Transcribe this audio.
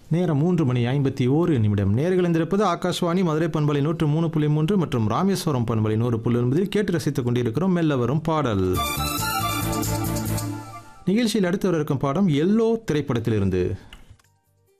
நேரம் 3:51 நேர்கள் இருந்திருப்பது ஆகாஷ்வாணி மதுரை பண்பலை 103.3 மற்றும் ராமேஸ்வரம் பண்பலை 100.9 கேட்டு ரசித்துக் கொண்டிருக்கிறோம் மெல்ல வரும் பாடல். நிகழ்ச்சியில் அடுத்து வர இருக்கும் பாடம் எல்லோ திரைப்படத்திலிருந்து.